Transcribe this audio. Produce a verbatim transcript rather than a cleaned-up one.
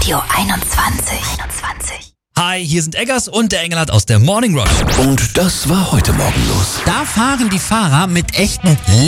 Radio einundzwanzig. einundzwanzig. Hi, hier sind Eggers und der Engelhardt aus der Morning Rush. Und das war heute Morgen los. Da fahren die Fahrer mit echten